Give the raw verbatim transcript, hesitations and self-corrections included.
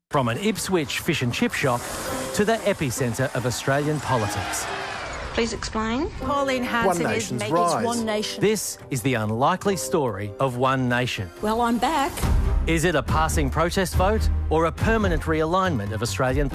From an Ipswich fish and chip shop to the epicentre of Australian politics. Please explain. Pauline Hanson One is Nation's making rise. One Nation. This is the unlikely story of One Nation. Well, I'm back. Is it a passing protest vote or a permanent realignment of Australian